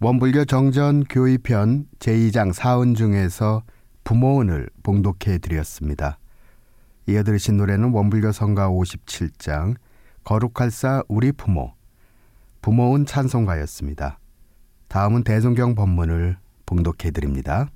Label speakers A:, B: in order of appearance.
A: 원불교 정전 교의편 제2장 사은 중에서 부모은을 봉독해 드렸습니다. 이어 들으신 노래는 원불교 성가 57장 거룩할사 우리 부모, 부모은 찬송가였습니다. 다음은 대종경 법문을 봉독해 드립니다.